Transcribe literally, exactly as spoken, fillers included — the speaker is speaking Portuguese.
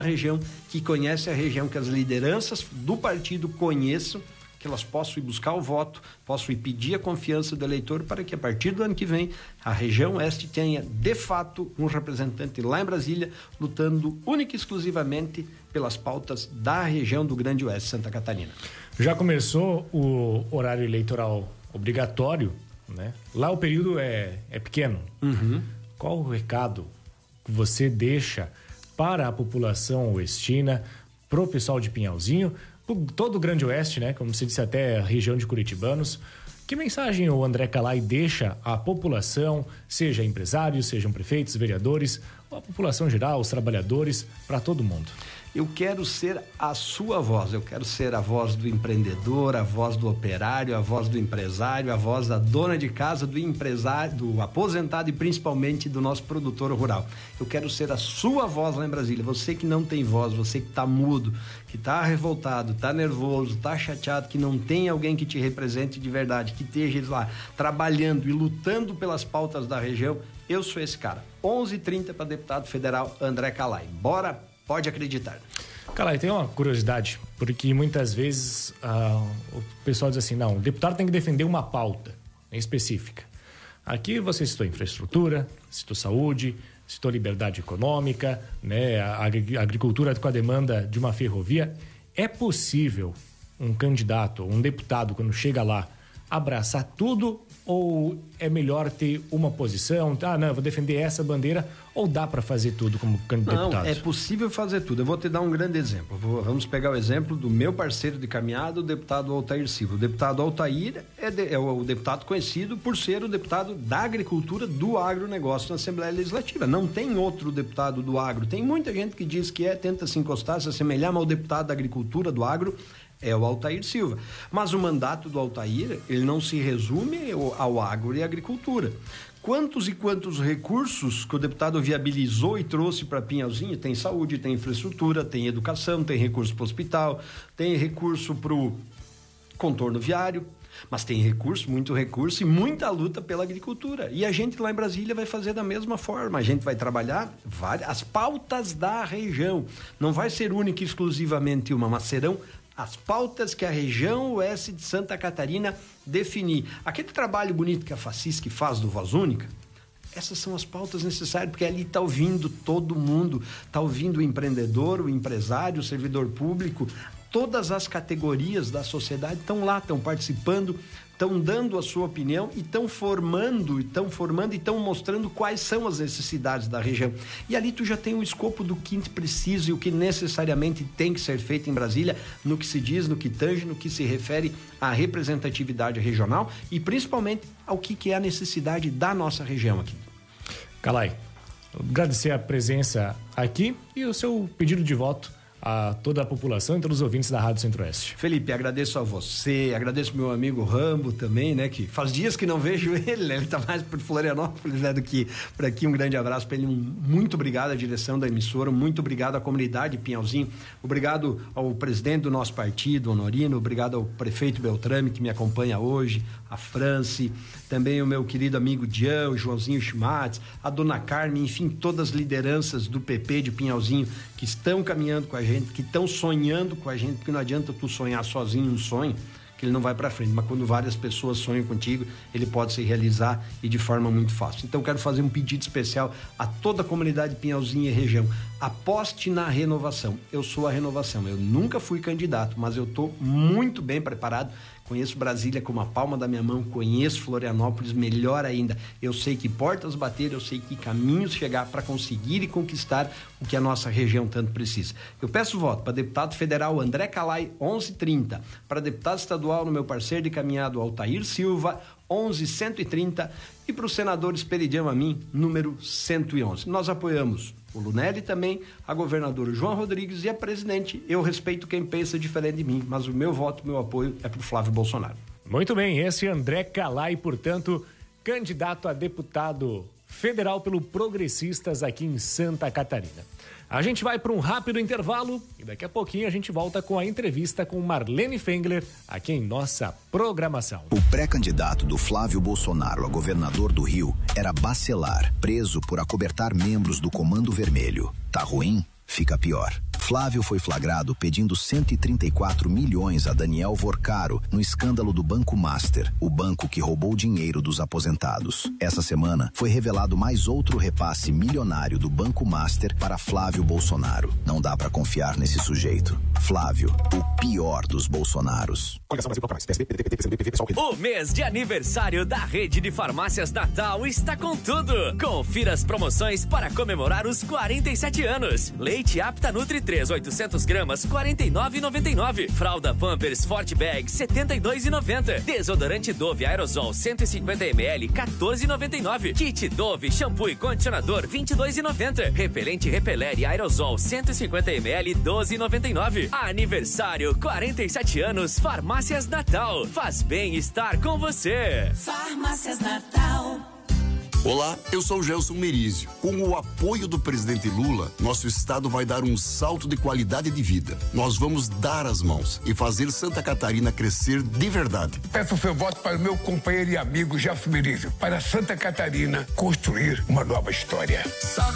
região, que conhece a região, que as lideranças do partido conheçam, que elas possam ir buscar o voto, possam ir pedir a confiança do eleitor para que a partir do ano que vem a região oeste tenha de fato um representante lá em Brasília lutando única e exclusivamente pelas pautas da região do Grande Oeste, Santa Catarina. Já começou o horário eleitoral obrigatório, né? Lá o período é, é pequeno. Uhum. Qual o recado que você deixa para a população oestina, pro pessoal de Pinhalzinho, todo o Grande Oeste, né? Como você disse, até a região de Curitibanos. Que mensagem o André Calai deixa à população, seja empresários, sejam prefeitos, vereadores, ou a população geral, os trabalhadores, para todo mundo? Eu quero ser a sua voz, eu quero ser a voz do empreendedor, a voz do operário, a voz do empresário, a voz da dona de casa, do empresário, do aposentado e principalmente do nosso produtor rural. Eu quero ser a sua voz lá em Brasília. Você que não tem voz, você que está mudo, que está revoltado, está nervoso, está chateado, que não tem alguém que te represente de verdade, que esteja lá trabalhando e lutando pelas pautas da região, eu sou esse cara. onze e trinta para deputado federal André Calai. Bora! Pode acreditar. Calai, tem uma curiosidade, porque muitas vezes ah, o pessoal diz assim, não, o deputado tem que defender uma pauta específica. Aqui você citou infraestrutura, citou saúde, citou liberdade econômica, né, a agricultura com a demanda de uma ferrovia. É possível um candidato, um deputado, quando chega lá, abraçar tudo, ou é melhor ter uma posição? Ah, não, eu vou defender essa bandeira, ou dá para fazer tudo como deputado? Não, é possível fazer tudo. Eu vou te dar um grande exemplo. Vou, vamos pegar o exemplo do meu parceiro de caminhada, o deputado Altair Silva. O deputado Altair é, de, é o deputado conhecido por ser o deputado da agricultura do agronegócio na Assembleia Legislativa. Não tem outro deputado do agro. Tem muita gente que diz que é, tenta se encostar, se assemelhar, mas o deputado da agricultura do agro é o Altair Silva. Mas o mandato do Altair, ele não se resume ao, ao agro e agricultura. Quantos e quantos recursos que o deputado viabilizou e trouxe para Pinhalzinho? Tem saúde, tem infraestrutura, tem educação, tem recurso para o hospital, tem recurso para o contorno viário, mas tem recurso, muito recurso e muita luta pela agricultura. E a gente lá em Brasília vai fazer da mesma forma. A gente vai trabalhar várias, as pautas da região. Não vai ser única e exclusivamente uma, mas serão as pautas que a região oeste de Santa Catarina definir. Aquele trabalho bonito que a Facisc faz do Voz Única, essas são as pautas necessárias, porque ali está ouvindo todo mundo, está ouvindo o empreendedor, o empresário, o servidor público, todas as categorias da sociedade estão lá, estão participando, estão dando a sua opinião e estão formando, estão formando e estão mostrando quais são as necessidades da região. E ali tu já tem o escopo do que precisa e o que necessariamente tem que ser feito em Brasília, no que se diz, no que tange, no que se refere à representatividade regional e principalmente ao que, que é a necessidade da nossa região aqui. Calai, agradecer a presença aqui e o seu pedido de voto a toda a população e todos os ouvintes da Rádio Centro-Oeste. Felipe, agradeço a você, agradeço meu amigo Rambo também, né, que faz dias que não vejo ele, né? Ele tá mais por Florianópolis, né, do que por aqui. Um grande abraço para ele, um, muito obrigado à direção da emissora, muito obrigado à comunidade de Pinhalzinho, obrigado ao presidente do nosso partido, Honorino, obrigado ao prefeito Beltrame que me acompanha hoje, a France, também o meu querido amigo Dian, o Joãozinho Chimates, a dona Carmen, enfim, todas as lideranças do P P de Pinhalzinho que estão caminhando com a gente, que estão sonhando com a gente, porque não adianta tu sonhar sozinho um sonho, que ele não vai para frente, mas quando várias pessoas sonham contigo, ele pode se realizar e de forma muito fácil. Então quero fazer um pedido especial a toda a comunidade de Pinhalzinho e região. Aposte na renovação. Eu sou a renovação. Eu nunca fui candidato, mas eu estou muito bem preparado. Conheço Brasília como a palma da minha mão, conheço Florianópolis melhor ainda. Eu sei que portas bater, eu sei que caminhos chegar para conseguir e conquistar o que a nossa região tanto precisa. Eu peço voto para deputado federal André Calai, onze e trinta, para deputado estadual no meu parceiro de caminhado Altair Silva, onze cento e trinta, e para o senador Esperidião Amin, número cento e onze. Nós apoiamos o Lunelli também, a governadora João Rodrigues e a presidente. Eu respeito quem pensa diferente de mim, mas o meu voto, meu apoio é para o Flávio Bolsonaro. Muito bem, esse é André Calai, portanto, candidato a deputado federal pelo Progressistas aqui em Santa Catarina. A gente vai para um rápido intervalo e daqui a pouquinho a gente volta com a entrevista com Marlene Fengler aqui em nossa programação. O pré-candidato do Flávio Bolsonaro a governador do Rio era Bacelar, preso por acobertar membros do Comando Vermelho. Tá ruim? Fica pior. Flávio foi flagrado pedindo cento e trinta e quatro milhões a Daniel Vorcaro no escândalo do Banco Master, o banco que roubou dinheiro dos aposentados. Essa semana foi revelado mais outro repasse milionário do Banco Master para Flávio Bolsonaro. Não dá pra confiar nesse sujeito. Flávio, o pior dos Bolsonaros. O mês de aniversário da rede de farmácias Natal está com tudo. Confira as promoções para comemorar os quarenta e sete anos. Leite Apta Nutri três, oitocentos gramas, quarenta e nove reais e noventa e nove centavos. Fralda Pampers Forte Bag, setenta e dois reais e noventa centavos. Desodorante Dove Aerosol cento e cinquenta mililitros, quatorze reais e noventa e nove centavos. Kit Dove Shampoo e Condicionador, vinte e dois reais e noventa centavos. Repelente Repelere Aerosol cento e cinquenta mililitros, doze reais e noventa e nove centavos. Aniversário, quarenta e sete anos, Farmácias Natal. Faz bem estar com você. Farmácias Natal. Olá, eu sou o Gelson Merizio. Com o apoio do presidente Lula, nosso estado vai dar um salto de qualidade de vida. Nós vamos dar as mãos e fazer Santa Catarina crescer de verdade. Peço o seu voto para o meu companheiro e amigo Gelson Merizio, para Santa Catarina construir uma nova história.